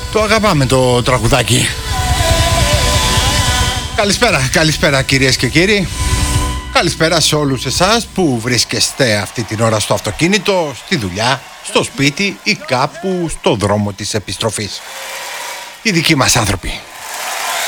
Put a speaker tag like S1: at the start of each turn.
S1: Το αγαπάμε το τραγουδάκι. Καλησπέρα κυρίες και κύριοι. Καλησπέρα σε όλους εσάς που βρίσκεστε αυτή την ώρα στο αυτοκίνητο, στη δουλειά, στο σπίτι ή κάπου στο δρόμο της επιστροφής. Οι δικοί μας άνθρωποι.